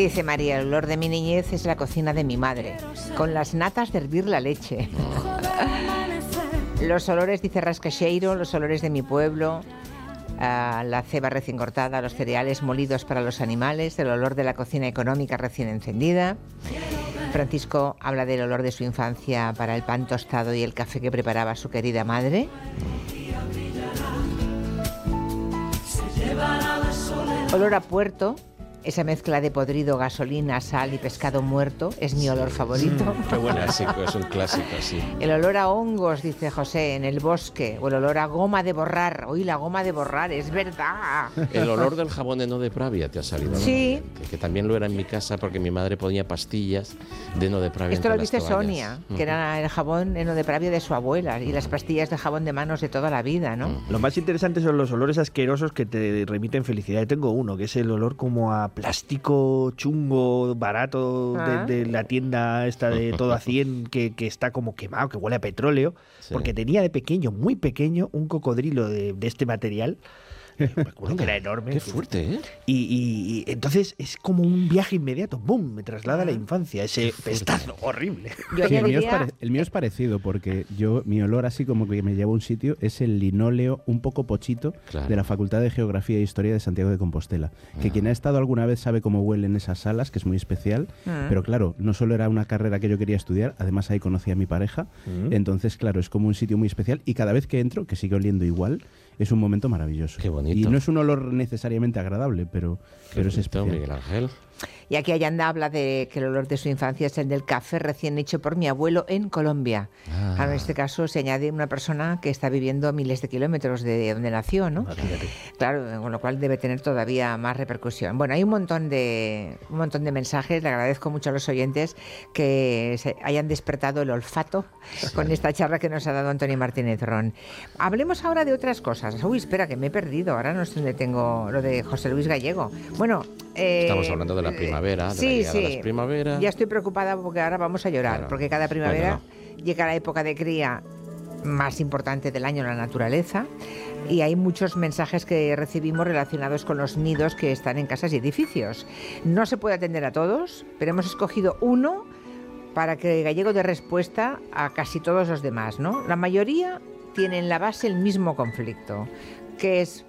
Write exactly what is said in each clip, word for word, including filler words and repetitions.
Dice María, el olor de mi niñez es la cocina de mi madre, con las natas de hervir la leche. Los olores, dice Rascacheiro, los olores de mi pueblo, uh, la ceba recién cortada, los cereales molidos para los animales, el olor de la cocina económica recién encendida. Francisco habla del olor de su infancia para el pan tostado y el café que preparaba su querida madre. Olor a puerto. Esa mezcla de podrido, gasolina, sal y pescado muerto es mi olor favorito. Mm, qué buenísimo, es un clásico, sí. El olor a hongos, dice José, en el bosque. O el olor a goma de borrar. Uy, la goma de borrar, es verdad. El olor del jabón de heno de Pravia te ha salido, ¿no? Sí. Que, que también lo era en mi casa porque mi madre ponía pastillas de heno de Pravia. Esto lo entre dice las toallas. Sonia, uh-huh. que era el jabón heno de Pravia de su abuela y uh-huh. las pastillas de jabón de manos de toda la vida, ¿no? Uh-huh. Lo más interesante son los olores asquerosos que te remiten felicidad. Yo tengo uno, que es el olor como a plástico chungo, barato, ah. de, de la tienda esta de todo a cien, que, que está como quemado, que huele a petróleo, sí. porque tenía de pequeño, muy pequeño, un cocodrilo de, de este material. Me acuerdo que era enorme. Qué fuerte, ¿eh? Y, y, y entonces es como un viaje inmediato. ¡Bum! Me traslada a la infancia. Ese pestazo horrible. Yo sí, el, mío es pare- el mío es parecido porque yo, mi olor así como que me lleva a un sitio es el linóleo un poco pochito claro. de la Facultad de Geografía e Historia de Santiago de Compostela. Que ah. quien ha estado alguna vez sabe cómo huelen esas salas, que es muy especial. Ah. Pero claro, no solo era una carrera que yo quería estudiar, además ahí conocí a mi pareja. Ah. Entonces, claro, es como un sitio muy especial y cada vez que entro, que sigue oliendo igual, es un momento maravilloso. Qué bonito. Y no es un olor necesariamente agradable, pero, pero es especial. Miguel Ángel. Y aquí Ayanda habla de que el olor de su infancia es el del café recién hecho por mi abuelo en Colombia. Ah. Claro, en este caso se añade una persona que está viviendo a miles de kilómetros de donde nació, ¿no? Imagínate. Claro, con lo cual debe tener todavía más repercusión. Bueno, hay un montón de un montón de mensajes. Le agradezco mucho a los oyentes que se hayan despertado el olfato sí. con esta charla que nos ha dado Antonio Martínez Ron. Hablemos ahora de otras cosas. Uy, espera, que me he perdido. Ahora no sé dónde tengo lo de José Luis Gallego. Bueno... Eh, Estamos hablando de la primavera, de sí, la llegada sí. de las primaveras. Ya estoy preocupada porque ahora vamos a llorar, claro. porque cada primavera bueno, no. llega la época de cría más importante del año, la naturaleza, y hay muchos mensajes que recibimos relacionados con los nidos que están en casas y edificios. No se puede atender a todos, pero hemos escogido uno para que Gallego dé respuesta a casi todos los demás, ¿no? La mayoría tienen en la base el mismo conflicto, que es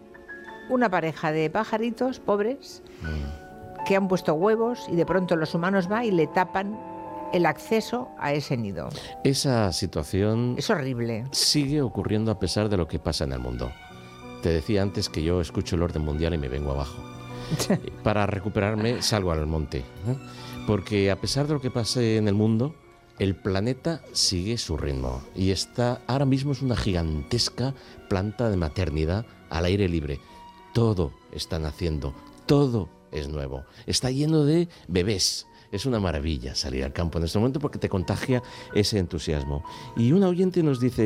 una pareja de pajaritos pobres mm. que han puesto huevos y de pronto los humanos van y le tapan el acceso a ese nido. Esa situación es horrible. Sigue ocurriendo a pesar de lo que pasa en el mundo. Te decía antes que yo escucho el orden mundial y me vengo abajo. Para recuperarme salgo al monte, ¿eh? Porque a pesar de lo que pase en el mundo, el planeta sigue su ritmo y está ahora mismo es una gigantesca planta de maternidad al aire libre. Todo está naciendo, todo es nuevo, está lleno de bebés. Es una maravilla salir al campo en este momento porque te contagia ese entusiasmo. Y un oyente nos dice...